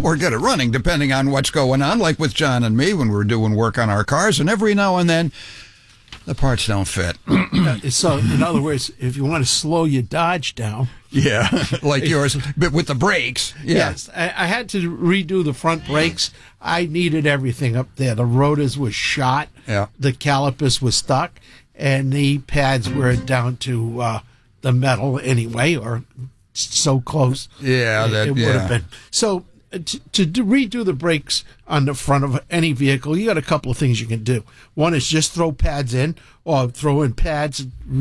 or get it running, depending on what's going on, like with John and me when we're doing work on our cars, and every now and then the parts don't fit. So, in other words, if you want to slow your Dodge down. Yeah, like yours, but with the brakes. Yeah. Yes, I had to redo the front brakes. I needed everything up there. The rotors were shot. Yeah. The calipers were stuck, and the pads were down to the metal anyway, or so close. Yeah, it would have been. So to redo the brakes on the front of any vehicle, you got a couple of things you can do. One is just throw pads in, or throw in pads,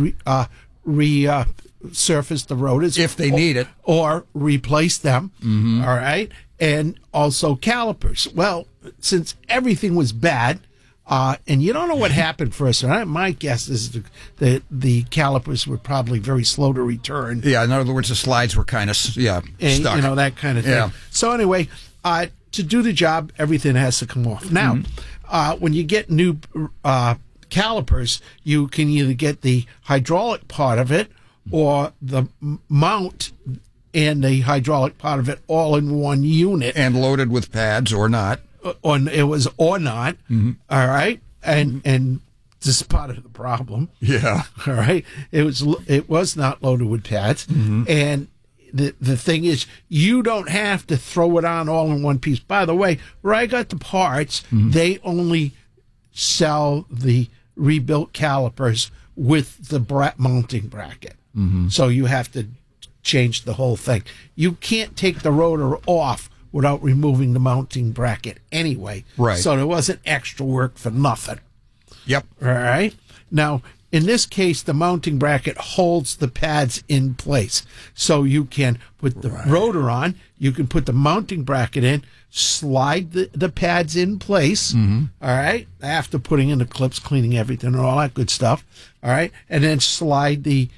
surface the rotors if they need it, or replace them. Mm-hmm. All right, and also calipers. Well, since everything was bad, and you don't know what happened first, my guess is that the calipers were probably very slow to return. Yeah, in other words, the slides were kind of stuck. You know, that kind of thing. Yeah. So anyway, to do the job, everything has to come off. Now, when you get new calipers, you can either get the hydraulic part of it or the mount and the hydraulic part of it all in one unit. And loaded with pads or not. Or not. Mm-hmm. All right. And this is part of the problem. Yeah. All right. It was not loaded with pads. Mm-hmm. And the thing is, you don't have to throw it on all in one piece. By the way, where I got the parts, they only sell the rebuilt calipers with the mounting bracket. Mm-hmm. So you have to change the whole thing. You can't take the rotor off without removing the mounting bracket anyway. Right. So there wasn't extra work for nothing. Yep. All right. Now, in this case, the mounting bracket holds the pads in place. So you can put the rotor on, you can put the mounting bracket in, slide the pads in place, all right, after putting in the clips, cleaning everything, and all that good stuff, all right, and then slide the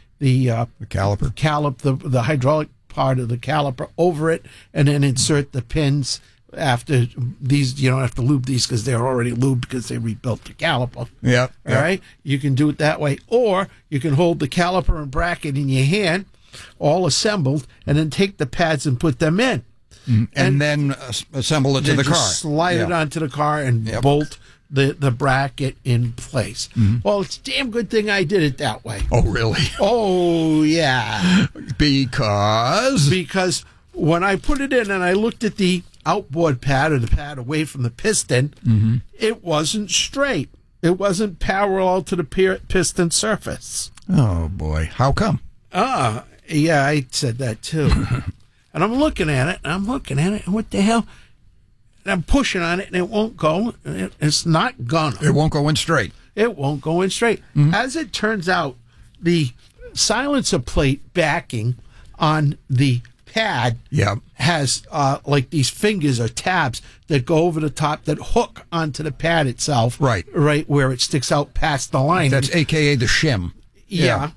caliper, the hydraulic part of the caliper over it, and then insert the pins. After these, you don't have to lube these because they're already lubed because they rebuilt the caliper. Yeah. All right. You can do it that way, or you can hold the caliper and bracket in your hand, all assembled, and then take the pads and put them in, and then assemble it to the car. Slide it onto the car and bolt the bracket in place. Well, it's a damn good thing I did it that way. Oh, really? Oh, yeah. Because when I put it in and I looked at the outboard pad, or the pad away from the piston, it wasn't straight. It wasn't parallel to the piston surface. Oh, boy. How come? Yeah, I said that too. And I'm looking at it, and what the hell? And I'm pushing on it, and it won't go. It's not gonna. It won't go in straight. It won't go in straight. As it turns out, the silencer plate backing on the pad has like these fingers or tabs that go over the top that hook onto the pad itself, right where it sticks out past the line. That's AKA the shim. Yeah.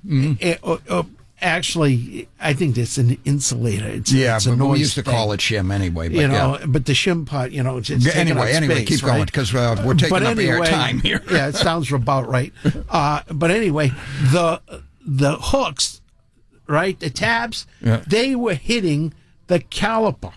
Actually, I think it's an insulator. It's but we used to call it shim anyway. But but the shim part, it's anyway, keep going because we're taking up air time here. Yeah, it sounds about right. But anyway, the hooks, right, the tabs, they were hitting the caliper.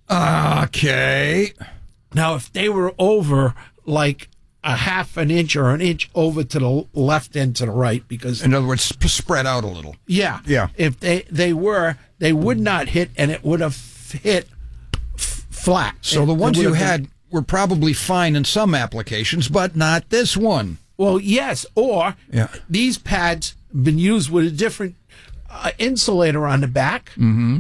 Okay. Now, if they were over like a half an inch or an inch over to the left and to the right, because in other words, spread out a little. Yeah. If they would not hit, and it would have hit flat. So the ones you had were probably fine in some applications, but not this one. Well, yes, or these pads been used with a different insulator on the back.